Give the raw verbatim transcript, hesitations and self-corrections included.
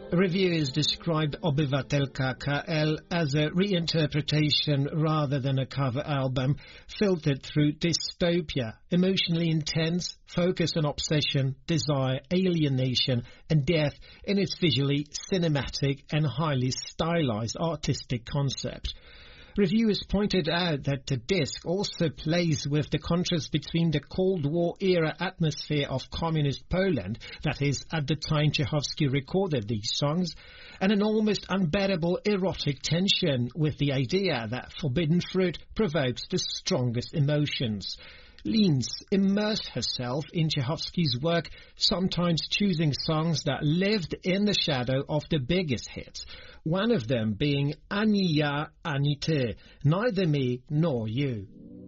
Reviewers described Obyvatelka K L as a reinterpretation rather than a cover album, filtered through dystopia, emotionally intense, focused on obsession, desire, alienation and death in its visually cinematic and highly stylized artistic concept. Reviewers pointed out that the disc also plays with the contrast between the Cold War era atmosphere of communist Poland, that is, at the time Czechowski recorded these songs, and an almost unbearable erotic tension with the idea that forbidden fruit provokes the strongest emotions. Linz immersed herself in Czechowski's work, sometimes choosing songs that lived in the shadow of the biggest hits, one of them being Ani ja, ani ty, neither me nor you.